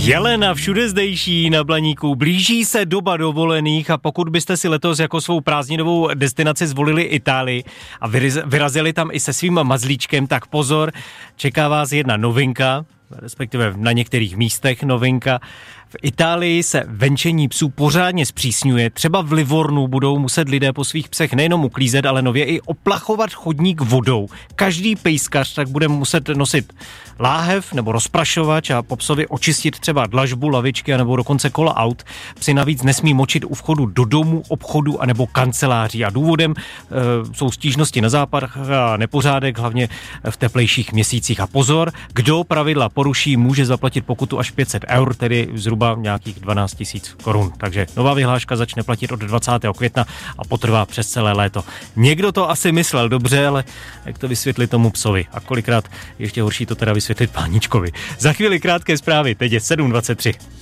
Jelen a všude zdejší na Blaníku. Blíží se doba dovolených a pokud byste si letos jako svou prázdninovou destinaci zvolili Itálii a vyrazili tam i se svým mazlíčkem, tak pozor, čeká vás jedna novinka, respektive na některých místech novinka. V Itálii se venčení psů pořádně zpřísňuje. Třeba v Livornu budou muset lidé po svých psech nejenom uklízet, ale nově i oplachovat chodník vodou. Každý pejskař tak bude muset nosit láhev nebo rozprašovač a po psovi očistit třeba dlažbu, lavičky nebo dokonce kola aut. Psi navíc nesmí močit u vchodu do domu, obchodu anebo kanceláří. A důvodem jsou stížnosti na zápach a nepořádek, hlavně v teplejších měsících. A pozor, kdo pravidla poruší, může zaplatit pokutu až 500 eur, tedy zhruba nějakých 12 000 korun. Takže nová vyhláška začne platit od 20. května a potrvá přes celé léto. Někdo to asi myslel dobře, ale jak to vysvětlit tomu psovi? A kolikrát ještě horší to teda vysvětlit páničkovi. Za chvíli krátké zprávy, teď je 7:23.